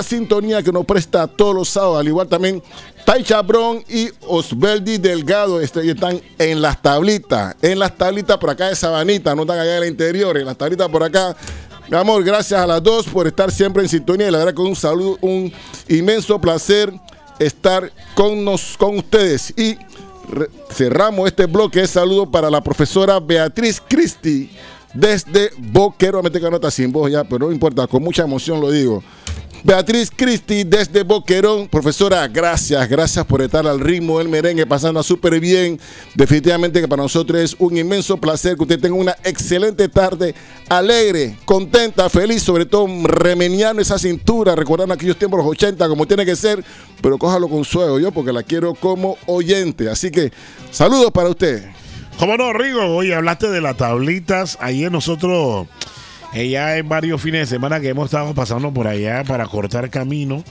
la sintonía que nos presta todos los sábados, al igual también Tai Chabrón y Osbeldi Delgado están en las tablitas por acá de Sabanita, no están allá en el interior, en las tablitas por acá. Mi amor, gracias a las dos por estar siempre en sintonía y la verdad con un saludo, un inmenso placer estar con ustedes. Y cerramos este bloque de saludo para la profesora Beatriz Cristi desde Boquerón. Me tengo nota sin voz ya, pero no importa, con mucha emoción lo digo. Beatriz Cristi desde Boquerón. Profesora, gracias por estar al ritmo del merengue, pasando súper bien. Definitivamente que para nosotros es un inmenso placer que usted tenga una excelente tarde, alegre, contenta, feliz, sobre todo remeniando esa cintura, recordando aquellos tiempos de los 80 como tiene que ser, pero cójalo con suelo yo porque la quiero como oyente. Así que saludos para usted. ¿Cómo no, Rigo? Oye, hablaste de las tablitas. Ayer nosotros... ya en varios fines de semana que hemos estado pasando por allá para cortar camino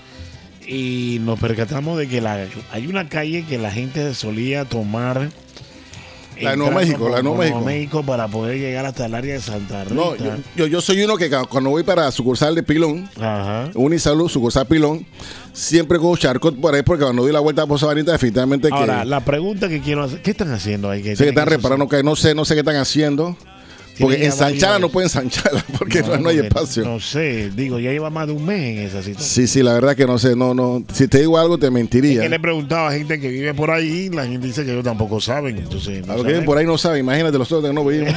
y nos percatamos de que hay una calle que la gente solía tomar la Nuevo México para poder llegar hasta el área de Santa Rita. No, yo soy uno que cuando voy para sucursal de Pilón, Unisalud, sucursal Pilón, siempre cojo charcot por ahí porque cuando doy la vuelta por Sabanita definitivamente. Ahora, la pregunta que quiero hacer, ¿qué están haciendo ahí? Sé que están reparando, que no sé qué están haciendo. Porque ensancharla no pueden ensancharla porque no hay espacio. No sé, digo, ya lleva más de un mes en esa situación. Sí, la verdad que no sé, no. Si te digo algo te mentiría. Es que le preguntaba a gente que vive por ahí, la gente dice que ellos tampoco saben. Entonces, a los que viven por ahí no saben, imagínate los otros que no vivimos.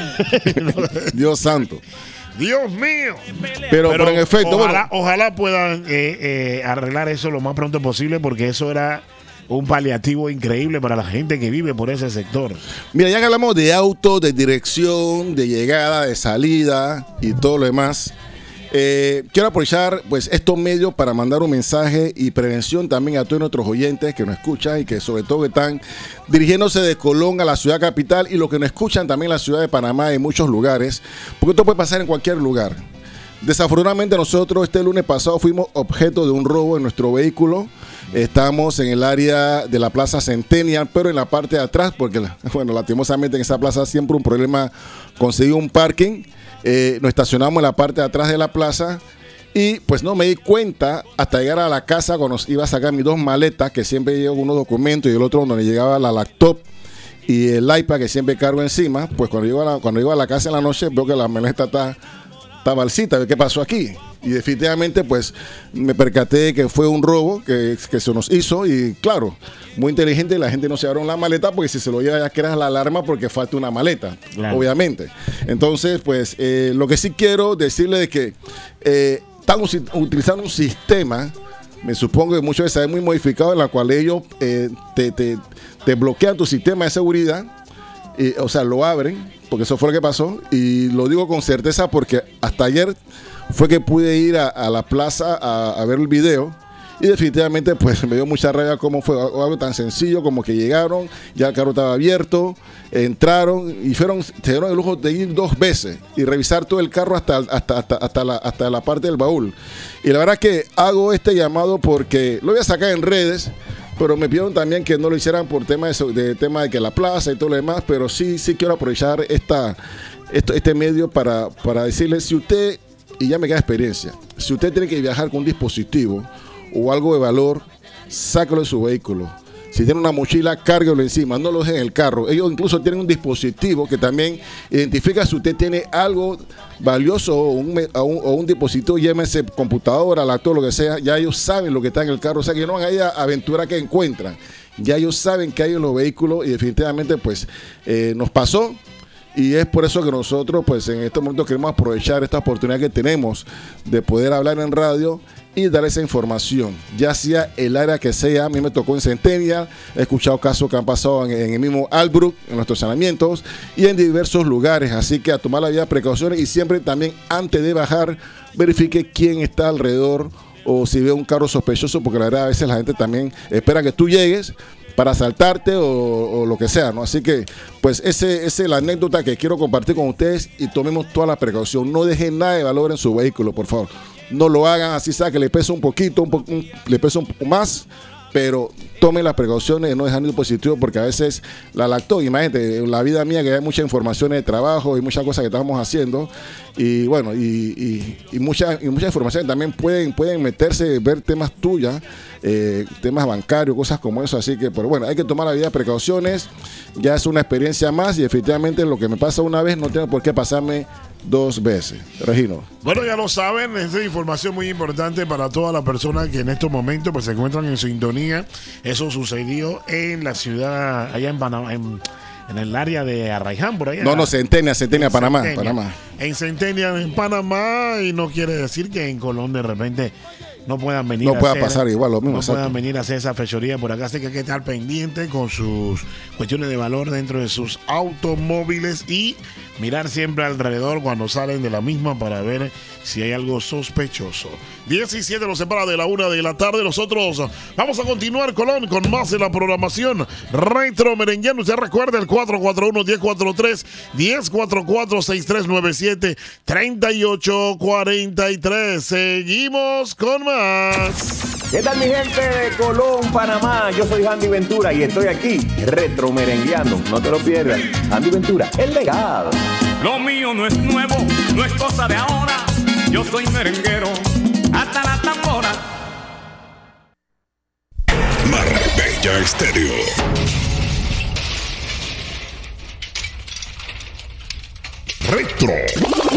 Dios santo. Dios mío. Pero en efecto, ojalá puedan arreglar eso lo más pronto posible porque eso era un paliativo increíble para la gente que vive por ese sector. Mira, ya que hablamos de auto, de dirección, de llegada, de salida y todo lo demás, quiero aprovechar pues estos medios para mandar un mensaje y prevención también a todos nuestros oyentes que nos escuchan y que sobre todo están dirigiéndose de Colón a la ciudad capital y los que nos escuchan también en la ciudad de Panamá y en muchos lugares, porque esto puede pasar en cualquier lugar. Desafortunadamente nosotros este lunes pasado fuimos objeto de un robo en nuestro vehículo. Estamos en el área de la Plaza Centennial, pero en la parte de atrás, porque lastimosamente en esa plaza siempre un problema conseguir un parking. Nos estacionamos en la parte de atrás de la plaza y pues no me di cuenta hasta llegar a la casa cuando iba a sacar mis dos maletas, que siempre llevo unos documentos y el otro donde llegaba la laptop y el iPad que siempre cargo encima. Pues cuando llego a la casa en la noche veo que la maleta está balsita, ¿qué pasó aquí? Y definitivamente pues me percaté de que fue un robo que se nos hizo y claro, muy inteligente, la gente no se abrió la maleta porque si se lo lleva ya creas la alarma porque falta una maleta, claro. Obviamente. Entonces pues lo que sí quiero decirle es que estamos utilizando un sistema, me supongo que muchas veces es muy modificado, en la cual ellos te bloquean tu sistema de seguridad. O sea, lo abren, porque eso fue lo que pasó, y lo digo con certeza porque hasta ayer fue que pude ir a la plaza a ver el video y definitivamente pues me dio mucha rabia cómo fue algo tan sencillo como que llegaron, ya el carro estaba abierto, entraron y se dieron el lujo de ir 2 veces y revisar todo el carro hasta la parte del baúl. Y la verdad que hago este llamado porque lo voy a sacar en redes, pero me pidieron también que no lo hicieran por tema de que la plaza y todo lo demás, pero sí quiero aprovechar este medio para decirles, si usted, y ya me queda experiencia, si usted tiene que viajar con un dispositivo o algo de valor, sáquelo de su vehículo. Si tiene una mochila, cárguelo encima, no lo deje en el carro. Ellos incluso tienen un dispositivo que también identifica si usted tiene algo valioso o un dispositivo, llámese computadora, laptop, lo que sea. Ya ellos saben lo que está en el carro, o sea que no van a ir a aventura que encuentran. Ya ellos saben que hay en los vehículos y definitivamente pues nos pasó. Y es por eso que nosotros pues en este momento queremos aprovechar esta oportunidad que tenemos de poder hablar en radio y dar esa información, ya sea el área que sea. A mí me tocó en Centennial, he escuchado casos que han pasado en el mismo Albrook, en nuestros saneamientos y en diversos lugares, así que a tomar la vida precauciones y siempre también antes de bajar verifique quién está alrededor o si ve un carro sospechoso, porque la verdad a veces la gente también espera que tú llegues para asaltarte o lo que sea, ¿no? Así que, pues, esa es la anécdota que quiero compartir con ustedes y tomemos toda la precaución. No dejen nada de valor en su vehículo, por favor. No lo hagan así, sea que le pesa un poquito, le pesa un poco más, pero tomen las precauciones de no dejar un dispositivo, porque a veces la lactó. Imagínate, en la vida mía que hay muchas informaciones de trabajo y muchas cosas que estamos haciendo, y bueno, y muchas informaciones también pueden meterse, ver temas tuyas, temas bancarios, cosas como eso. Así que, pero bueno, hay que tomar las debidas precauciones. Ya es una experiencia más, y efectivamente lo que me pasa una vez no tengo por qué pasarme 2 veces. Regino. Bueno, ya lo saben, esta es información muy importante para todas las personas que en estos momentos pues se encuentran en sintonía. Eso sucedió en la ciudad, allá en Panamá, en el área de Arraiján, por allá. No, Centenia, Panamá. En Centenia, en Panamá, y no quiere decir que en Colón de repente no puedan venir no pueda pasar igual lo mismo. No exacto. puedan venir a hacer esa fechoría por acá. Así que hay que estar pendiente con sus cuestiones de valor dentro de sus automóviles y mirar siempre alrededor cuando salen de la misma para ver si hay algo sospechoso. 17 nos separa de la 1 de la tarde. Nosotros vamos a continuar, Colón, con más de la programación Retro Merengueando. Usted recuerda el 441-1043, 1044-6397-3843. Seguimos con más. ¿Qué tal, mi gente de Colón, Panamá? Yo soy Handy Ventura y estoy aquí Retro Merengueando. No te lo pierdas. Handy Ventura, el legado. Lo mío no es nuevo, no es cosa de ahora. Yo soy merenguero hasta la tambora. Marbella Estéreo. Retro